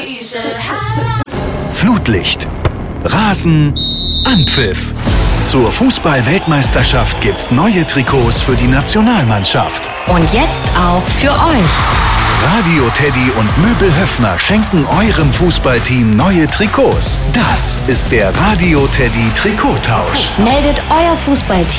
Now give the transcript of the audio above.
Flutlicht, Rasen, Anpfiff. Zur Fußball-Weltmeisterschaft gibt's neue Trikots für die Nationalmannschaft. Und jetzt auch für euch. Radio Teddy und Möbel Höffner schenken eurem Fußballteam neue Trikots. Das ist der Radio Teddy Trikottausch. Meldet euer Fußballteam